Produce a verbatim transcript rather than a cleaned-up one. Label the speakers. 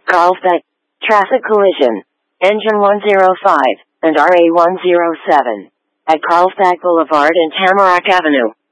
Speaker 1: Carlsbad. Traffic collision. Engine one oh five and R A one oh seven at Carlsbad Boulevard and Tamarack Avenue.